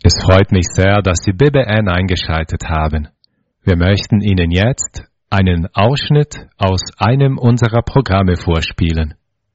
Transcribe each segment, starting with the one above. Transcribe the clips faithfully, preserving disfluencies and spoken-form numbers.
Es freut mich sehr, dass Sie B B N eingeschaltet haben. Wir möchten Ihnen jetzt einen Ausschnitt aus einem unserer Programme vorspielen.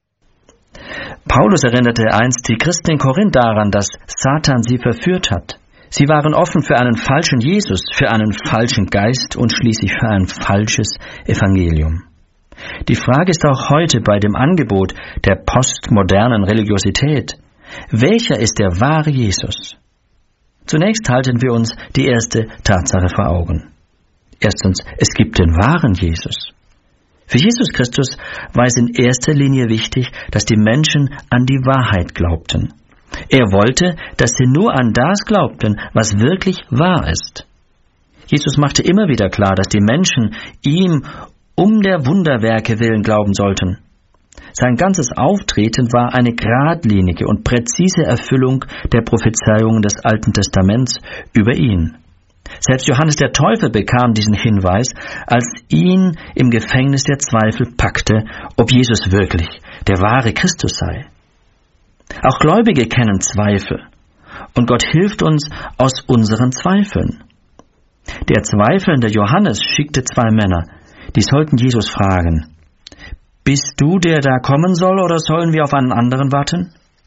Paulus erinnerte einst die Christen in Korinth daran, dass Satan sie verführt hat. Sie waren offen für einen falschen Jesus, für einen falschen Geist und schließlich für ein falsches Evangelium. Die Frage ist auch heute bei dem Angebot der postmodernen Religiosität: Welcher ist der wahre Jesus? Zunächst halten wir uns die erste Tatsache vor Augen. Erstens, es gibt den wahren Jesus. Für Jesus Christus war es in erster Linie wichtig, dass die Menschen an die Wahrheit glaubten. Er wollte, dass sie nur an das glaubten, was wirklich wahr ist. Jesus machte immer wieder klar, dass die Menschen ihm um der Wunderwerke willen glauben sollten. Sein ganzes Auftreten war eine geradlinige und präzise Erfüllung der Prophezeiungen des Alten Testaments über ihn. Selbst Johannes der Täufer bekam diesen Hinweis, als ihn im Gefängnis der Zweifel packte, ob Jesus wirklich der wahre Christus sei. Auch Gläubige kennen Zweifel, und Gott hilft uns aus unseren Zweifeln. Der zweifelnde Johannes schickte zwei Männer, die sollten Jesus fragen: Bist du, der da kommen soll, oder sollen wir auf einen anderen warten?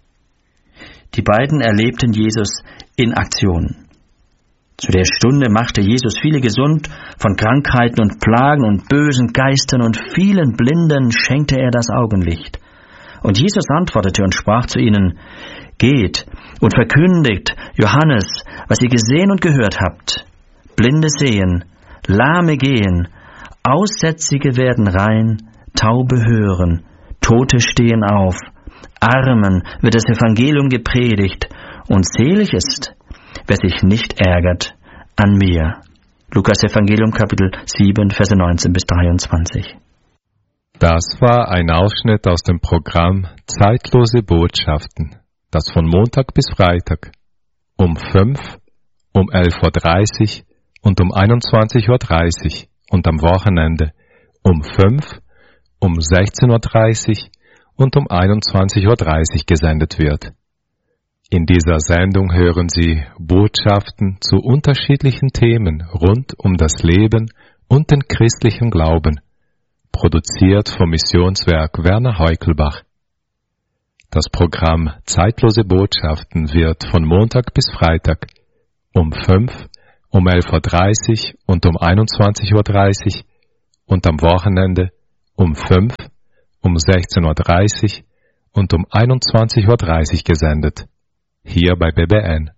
Die beiden erlebten Jesus in Aktion. Zu der Stunde machte Jesus viele gesund, von Krankheiten und Plagen und bösen Geistern und vielen Blinden schenkte er das Augenlicht. Und Jesus antwortete und sprach zu ihnen: Geht und verkündigt Johannes, was ihr gesehen und gehört habt. Blinde sehen, Lahme gehen, Aussätzige werden rein, Taube hören, Tote stehen auf, Armen wird das Evangelium gepredigt, und selig ist, wer sich nicht ärgert an mir. Lukas Evangelium Kapitel sieben, Verse neunzehn bis dreiundzwanzig. Das war ein Ausschnitt aus dem Programm Zeitlose Botschaften, das von Montag bis Freitag um fünf, um elf Uhr dreißig und um einundzwanzig Uhr dreißig und am Wochenende um fünf, um sechzehn Uhr dreißig und um einundzwanzig Uhr dreißig gesendet wird. In dieser Sendung hören Sie Botschaften zu unterschiedlichen Themen rund um das Leben und den christlichen Glauben, produziert vom Missionswerk Werner Heukelbach. Das Programm Zeitlose Botschaften wird von Montag bis Freitag um fünf, um elf Uhr dreißig und um einundzwanzig Uhr dreißig und am Wochenende um fünf, um sechzehn Uhr dreißig und um einundzwanzig Uhr dreißig gesendet. Hier bei B B N.